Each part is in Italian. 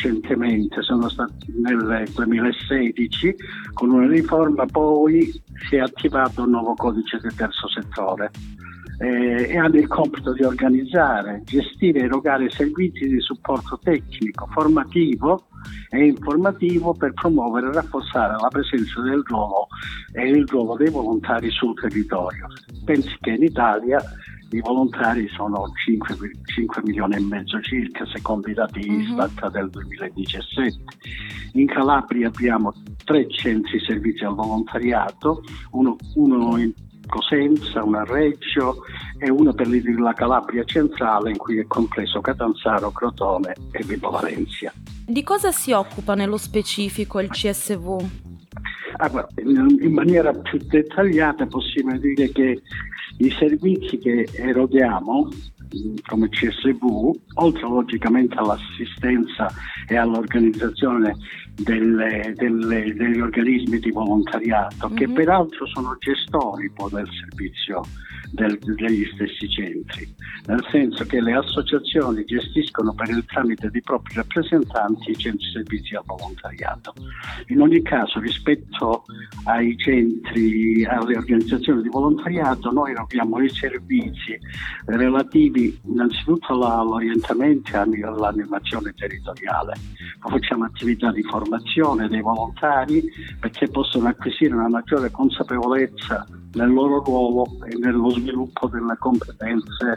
recentemente, sono stati nel 2016, con una riforma poi si è attivato un nuovo codice del terzo settore e hanno il compito di organizzare, gestire e erogare servizi di supporto tecnico, formativo e informativo per promuovere e rafforzare la presenza del ruolo e il ruolo dei volontari sul territorio. Pensi che in Italia i volontari sono 5 milioni e mezzo circa, secondo i dati Istat del 2017. In Calabria abbiamo 3 centri servizi al volontariato, uno in Cosenza, uno a Reggio e uno per la Calabria centrale, in cui è compreso Catanzaro, Crotone e Vibo Valentia. Di cosa si occupa nello specifico il CSV? In maniera più dettagliata possiamo dire che i servizi che eroghiamo come CSV, oltre logicamente all'assistenza e all'organizzazione degli organismi di volontariato, che peraltro sono gestori poi del servizio degli stessi centri, nel senso che le associazioni gestiscono per il tramite di propri rappresentanti i centri servizi al volontariato. In ogni caso, rispetto ai centri, alle organizzazioni di volontariato, noi eroghiamo i servizi relativi innanzitutto all'orientamento e all'animazione territoriale. Facciamo attività di formazione dei volontari perché possono acquisire una maggiore consapevolezza nel loro ruolo e nello sviluppo delle competenze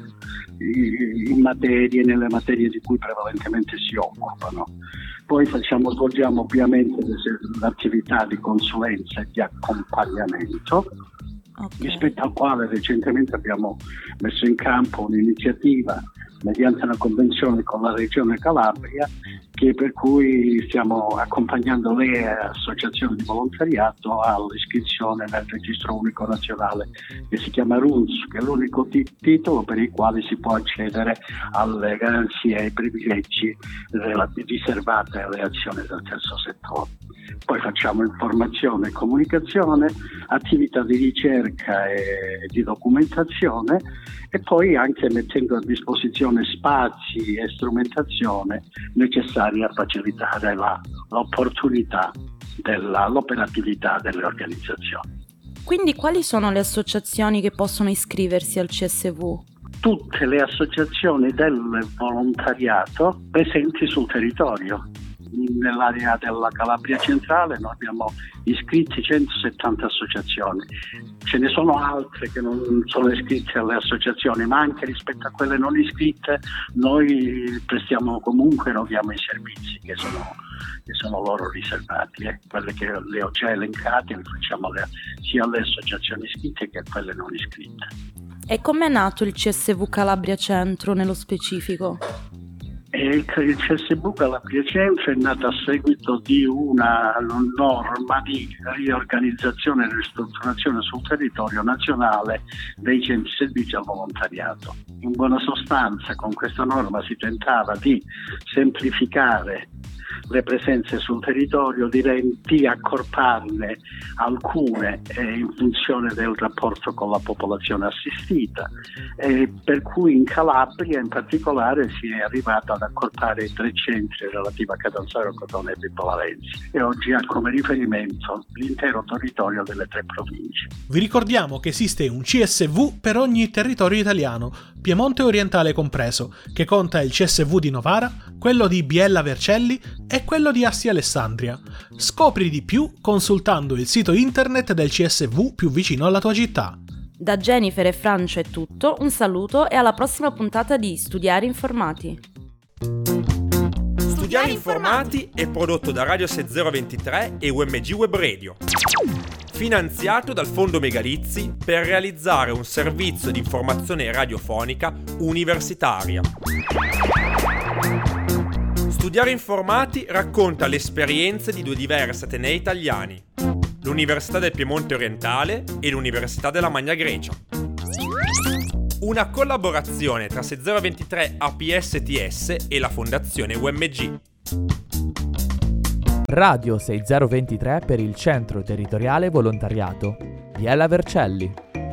nelle materie di cui prevalentemente si occupano. Poi svolgiamo ovviamente l'attività di consulenza e di accompagnamento, rispetto al quale recentemente abbiamo messo in campo un'iniziativa mediante una convenzione con la Regione Calabria, per cui stiamo accompagnando le associazioni di volontariato all'iscrizione nel registro unico nazionale che si chiama RUNS, che è l'unico titolo per il quale si può accedere alle garanzie e ai privilegi riservate alle azioni del terzo settore. Poi facciamo informazione e comunicazione, attività di ricerca e di documentazione, e poi anche mettendo a disposizione spazi e strumentazione necessari a facilitare l'opportunità l'operatività delle organizzazioni. Quindi quali sono le associazioni che possono iscriversi al CSV? Tutte le associazioni del volontariato presenti sul territorio. Nell'area della Calabria centrale noi abbiamo iscritti 170 associazioni. Ce ne sono altre che non sono iscritte alle associazioni, ma anche rispetto a quelle non iscritte noi prestiamo comunque, eroghiamo i servizi che sono loro riservati. Quelle che le ho già elencate le facciamo sia alle associazioni iscritte che a quelle non iscritte. E com'è nato il CSV Calabria Centro nello specifico? Il CSV Calabria Centro è nato a seguito di una norma di riorganizzazione e ristrutturazione sul territorio nazionale dei centri servizi al volontariato. In buona sostanza, con questa norma si tentava di semplificare le presenze sul territorio, di accorparne alcune in funzione del rapporto con la popolazione assistita, per cui in Calabria in particolare si è arrivato ad accorpare i 3 centri relativi a Catanzaro, Crotone e Vibo Valentia, e oggi ha come riferimento l'intero territorio delle 3 province. Vi ricordiamo che esiste un CSV per ogni territorio italiano, Piemonte orientale compreso, che conta il CSV di Novara, quello di Biella Vercelli e quello di Assi Alessandria. Scopri di più consultando il sito internet del CSV più vicino alla tua città. Da Jennifer e Francia è tutto, un saluto e alla prossima puntata di Studiare Informati. Studiare Informati è prodotto da Radio 6023 e UMG Web Radio. Finanziato dal Fondo Megalizzi per realizzare un servizio di informazione radiofonica universitaria. Studiare Informati racconta le esperienze di 2 diversi atenei italiani, l'Università del Piemonte Orientale e l'Università della Magna Grecia. Una collaborazione tra 6023 APSTS e la Fondazione UMG. Radio 6023 per il Centro Territoriale Volontariato Biella Vercelli.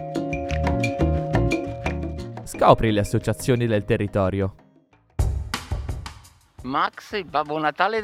Scopri le associazioni del territorio. Max, il Babbo Natale